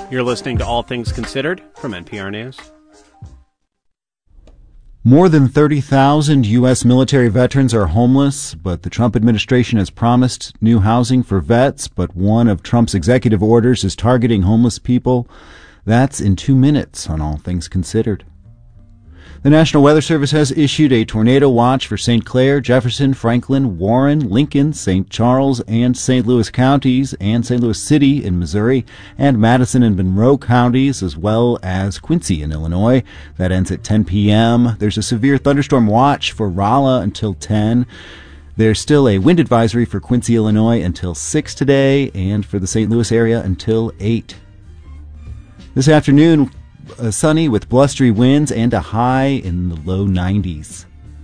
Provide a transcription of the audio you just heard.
You're listening to All Things Considered from NPR News. More than 30,000 U.S. military veterans are homeless, but the Trump administration has promised new housing for vets, but one of Trump's executive orders is targeting homeless people. That's in 2 minutes on All Things Considered. The National Weather Service has issued a tornado watch for St. Clair, Jefferson, Franklin, Warren, Lincoln, St. Charles, and St. Louis counties, and St. Louis City in Missouri, and Madison and Monroe counties, as well as Quincy in Illinois. That ends at 10 p.m. There's a severe thunderstorm watch for Rolla until 10. There's still a wind advisory for Quincy, Illinois until 6 today, and for the St. Louis area until 8. This afternoon, sunny with blustery winds and a high in the low 90s.